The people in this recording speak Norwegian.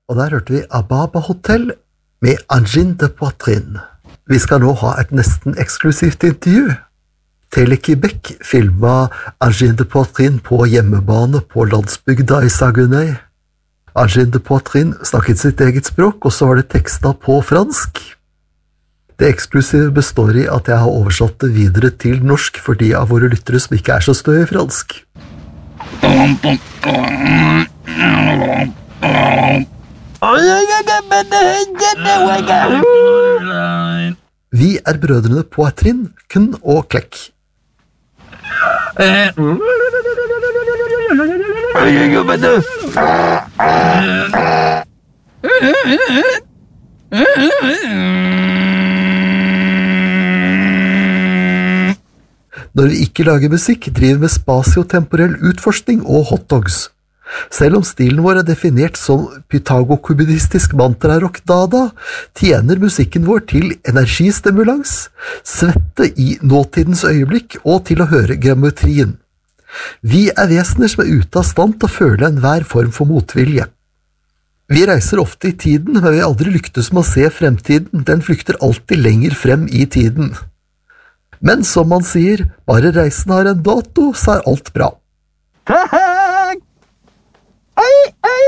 Og der hørte vi Ababa Hotel med Angine de Poitrine. Vi skal nå ha et nesten eksklusivt intervju. Tele-Quebec filmet Angine de Poitrine på hjemmebane på landsbygda i Saguenay. Angine de Poitrine snakket sitt eget språk, og så var det tekstet på fransk. Det eksklusive består i at jeg har oversatt det videre til norsk for de av våre lyttere som ikke så stø i fransk. Vi brødrene Poitrine, Kun og Klekk. Når vi ikke lager musikk, driver med spatiotemporell utforskning og hotdogs. Selv om stilen vår definert som pythagokubidistisk mantrarock dada, tjener musikken vår til energistimulans, svette i nåtidens øyeblikk og til å høre geometrien. Vi vesener som ute av stand til å føle enhver form for motvilje. Vi reiser ofte i tiden, men vi aldri lyktes med å se fremtiden, den flykter alltid lenger frem i tiden. Men som man sier, bare reisen har en dato, så alt bra. Takk! Hei, hei!